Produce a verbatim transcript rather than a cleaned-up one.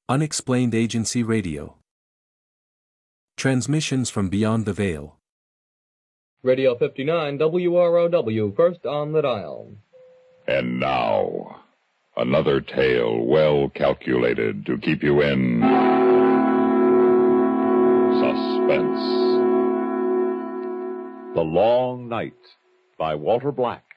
Unexplained Agency Radio. Transmissions from beyond the veil. Radio fifty-nine W R O W, first on the dial. And now, another tale well calculated to keep you in suspense. The Long Night by Walter Black.